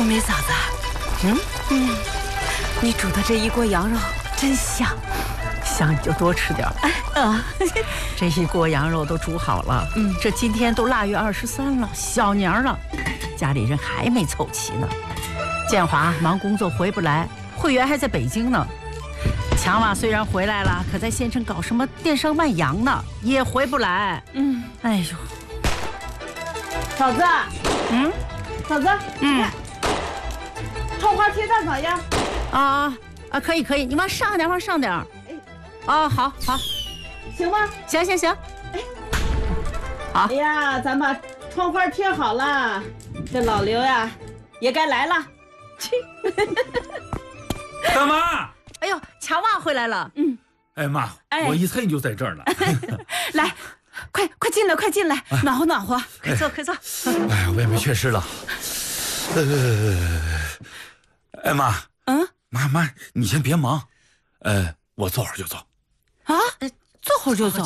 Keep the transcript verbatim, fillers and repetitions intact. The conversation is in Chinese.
梅嫂子，嗯嗯，你煮的这一锅羊肉真香， 香你就多吃点。 啊， 这一锅羊肉都煮好了，嗯，这今天都腊月二十三了，小年儿了，家里人还没凑齐呢。建华忙工作回不来，慧媛还在北京呢。强娃虽然回来了，可在县城搞什么电商卖羊呢，也回不来。嗯，哎呦， 嫂子， 嗯， 嫂子， 嗯， 窗花贴蛋咋样？ 啊啊，可以可以，你往上点，往上点。哎，啊，好好， 行吗？ 行行行，哎，好。 哎呀，咱把窗花贴好了，这老刘呀也该来了。 大妈， 哎呦，强娃回来了。嗯， 哎妈， 哎我一猜你就在这儿呢。 来，快快进来，快进来，暖和暖和。 快坐，快坐。 哎呀，我也没缺失了。呃，哎妈， 嗯， 妈妈，你先别忙，呃，我坐会儿就走。 啊，坐会儿就走。